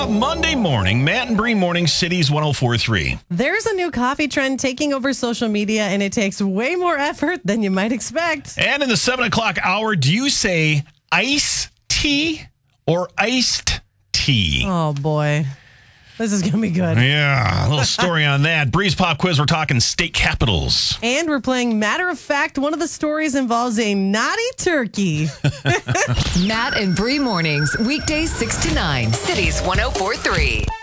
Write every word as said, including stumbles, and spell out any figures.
Monday morning, Matt and Bree Morning, Cities one oh four point three. There's a new coffee trend taking over social media, and it takes way more effort than you might expect. And in the seven o'clock hour, do you say iced tea or iced tea? Oh, boy. This is going to be good. Yeah, a little story on that. Bree's Pop Quiz, we're talking state capitals. And we're playing Matter of Fact. One of the stories involves a naughty turkey. Matt and Bree Mornings, weekdays six to nine. Cities one oh four point three.